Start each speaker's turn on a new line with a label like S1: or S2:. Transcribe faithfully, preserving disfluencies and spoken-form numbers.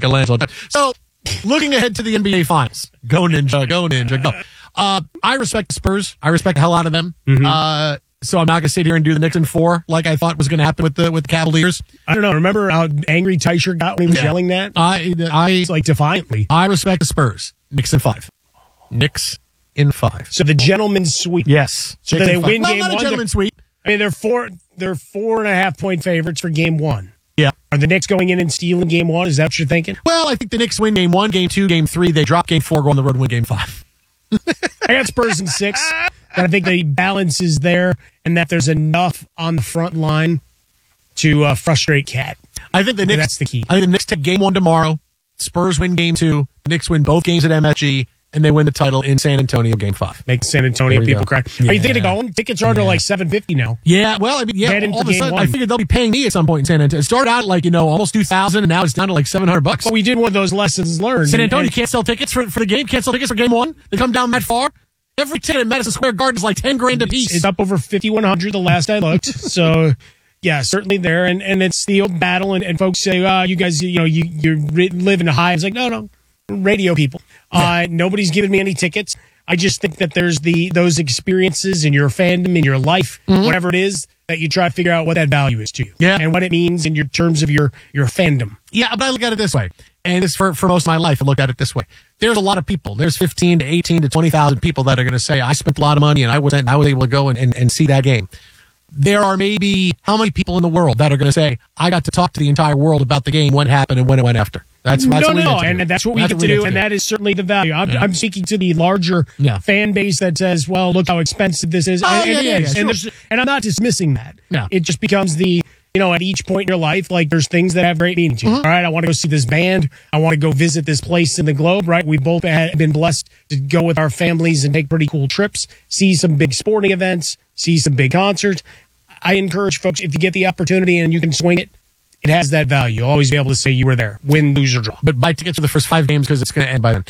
S1: Michelangelo. So, looking ahead to the N B A Finals. Go Ninja, go Ninja, go. Uh, I respect the Spurs. I respect the hell out of them. Mm-hmm. Uh, so I'm not going to sit here and do the Knicks in four like I thought was going to happen with the with the Cavaliers.
S2: I don't know. Remember how angry Teicher got when he was yeah. yelling that?
S1: I, I,
S2: it's like defiantly.
S1: I respect the Spurs. Knicks in five. Knicks in five.
S2: So the gentleman's sweep.
S1: Yes.
S2: So they win
S1: well,
S2: game
S1: not
S2: one.
S1: A gentleman's sweep.
S2: I mean, they're four. They're four and a half point favorites for game one.
S1: Yeah.
S2: Are the Knicks going in and stealing game one? Is that what you're thinking?
S1: Well, I think the Knicks win game one, game two, game three. They drop game four, go on the road and win game five.
S2: I got Spurs in six. But I think the balance is there and that there's enough on the front line to uh, frustrate Cat.
S1: I think the Knicks.
S2: That's the key.
S1: I think the Knicks take game one tomorrow. Spurs win game two. The Knicks win both games at M S G. And they win the title in San Antonio game five.
S2: Make San Antonio people
S1: go.
S2: cry.
S1: Yeah.
S2: Are you thinking of going? Tickets are yeah. under like seven fifty now.
S1: Yeah, well, I mean, yeah,
S2: Head
S1: all of a sudden,
S2: one.
S1: I figured they'll be paying me at some point in San Antonio. It started out like, you know, almost two thousand, and now it's down to like seven hundred bucks.
S2: Well, we did one of those lessons learned.
S1: San Antonio and, can't sell tickets for, for the game, can't sell tickets for game one. They come down that far. Every ticket at Madison Square Garden is like ten grand a piece.
S2: It's up over fifty-one hundred the last I looked. So, yeah, certainly there. And and it's the old battle. And, and folks say, oh, you guys, you know, you, you're living a high. It's like, no, no. Radio people. Uh, nobody's giving me any tickets. I just think that there's the those experiences in your fandom, in your life, mm-hmm. whatever it is, that you try to figure out what that value is to you.
S1: Yeah.
S2: And what it means in your terms of your, your fandom.
S1: Yeah, but I look at it this way. And it's for, for most of my life, I look at it this way. There's a lot of people. There's fifteen to eighteen to twenty thousand people that are going to say, I spent a lot of money and I was, I was able to go and, and, and see that game. There are maybe how many people in the world that are going to say, I got to talk to the entire world about the game, what happened and when it went after. That's, that's
S2: no,
S1: what we
S2: no,
S1: get to
S2: and
S1: do.
S2: that's what we
S1: that's
S2: get
S1: what
S2: to
S1: we
S2: do,
S1: get
S2: and
S1: to
S2: that is certainly the value. I'm,
S1: yeah.
S2: I'm speaking to the larger
S1: yeah.
S2: fan base that says, well, look how expensive this is.
S1: Oh,
S2: and,
S1: yeah,
S2: and,
S1: yeah,
S2: it is.
S1: yeah,
S2: and,
S1: sure.
S2: and I'm not dismissing that.
S1: Yeah.
S2: It just becomes the, you know, at each point in your life, like there's things that have great meaning to you.
S1: Mm-hmm.
S2: All right, I want to go see this band. I want to go visit this place in the globe, right? We've both had, been blessed to go with our families and take pretty cool trips, see some big sporting events, see some big concerts. I encourage folks, if you get the opportunity and you can swing it, it has that value. You'll always be able to say you were there, win, lose, or draw.
S1: But buy tickets for the first five games because it's going to end by then.